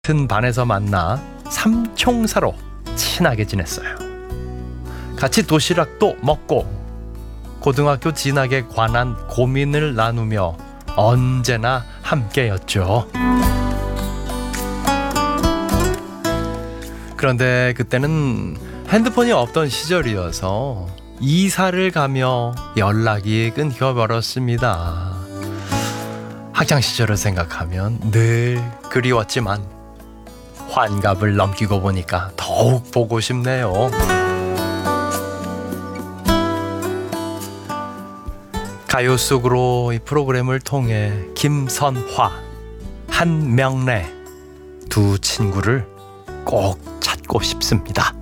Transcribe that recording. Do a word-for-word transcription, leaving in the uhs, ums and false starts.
같은 반에서 만나 삼총사로 친하게 지냈어요. 같이 도시락도 먹고 고등학교 진학에 관한 고민을 나누며 언제나 함께였죠. 그런데 그때는 핸드폰이 없던 시절이어서 이사를 가며 연락이 끊겨버렸습니다. 학창 시절을 생각하면 늘 그리웠지만 환갑을 넘기고 보니까 더욱 보고 싶네요. 가요 속으로 이 프로그램을 통해 김선화, 한명래 두 친구를 꼭 찾고 싶습니다.